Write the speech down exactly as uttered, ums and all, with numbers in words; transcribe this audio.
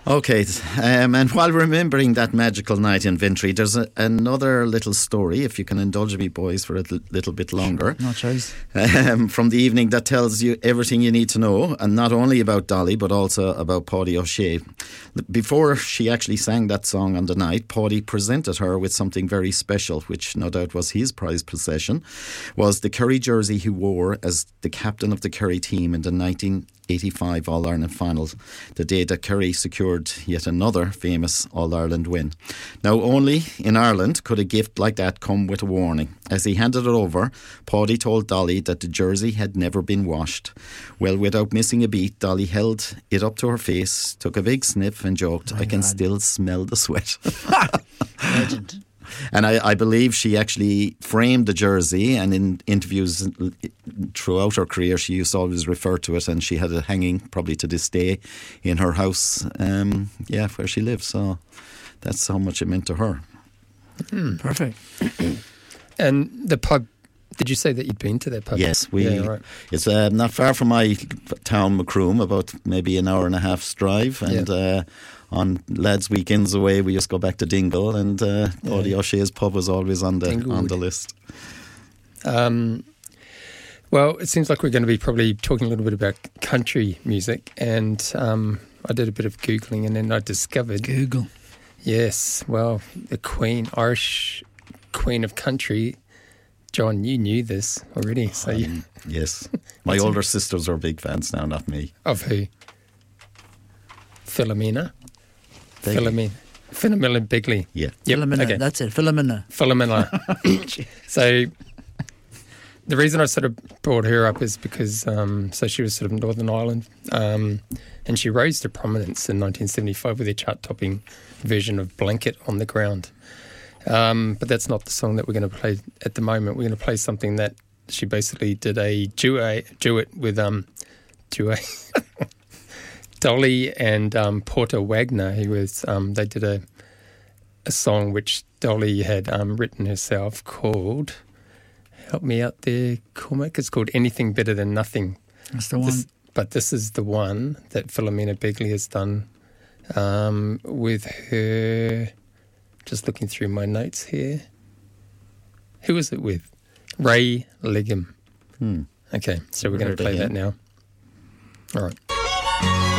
Okay, um, and while remembering that magical night in Vintry, there's a, another little story, if you can indulge me, boys, for a l- little bit longer. No choice. Um, from the evening that tells you everything you need to know, and not only about Dolly, but also about Paddy O'Shea. Before she actually sang that song on the night, Paddy presented her with something very special, which no doubt was his prized possession, was the Kerry jersey he wore as the captain of the Kerry team in the nineteen eighty-five All-Ireland final, the day that Kerry secured yet another famous All-Ireland win. Now, only in Ireland could a gift like that come with a warning. As he handed it over, Paddy told Dolly that the jersey had never been washed. Well, without missing a beat, Dolly held it up to her face, took a big sniff and joked, My I can God. still smell the sweat. Legend. And I, I believe she actually framed the jersey, and in interviews throughout her career she used to always refer to it, and she had it hanging probably to this day in her house, um, yeah, where she lives. So that's how much it meant to her. Mm. Perfect. And the pub, did you say that you'd been to that pub? Yes, we. Yeah, right. It's uh, not far from my town, Macroom, about maybe an hour and a half's drive, and Yeah. uh, on lads' weekends away, we just go back to Dingle, and uh, Yeah. Paddy O'Shea's pub was always on the Dinglewood. on the list. Um, well, it seems like we're going to be probably talking a little bit about country music, and um, I did a bit of Googling, and then I discovered, Google. yes, well, the Queen, Irish Queen of Country. John, you knew this already, so you, Um, yes, my What's older sisters are big fans now, not me. of who? Philomena? Begley. Philomena. Philomena Bigley. Yeah. Yep. Philomena. Okay. That's it. Philomena. Philomena. So the reason I sort of brought her up is because um, so she was sort of Northern Ireland, um, and she rose to prominence in nineteen seventy-five with her chart-topping version of Blanket on the Ground. Um, but that's not the song that we're going to play at the moment. We're going to play something that she basically did a duet, duet with um, duet. Dolly and um, Porter Wagner. He was. Um, they did a a song which Dolly had um, written herself called. Help me out there, Cormac. It's called Anything Better Than Nothing. That's the one. This, but this is the one that Philomena Bigley has done um, with her. Just looking through my notes here. Who was it with? Ray Liggum. Hmm. Okay, so we're Never going to heard play of that him. now. All right.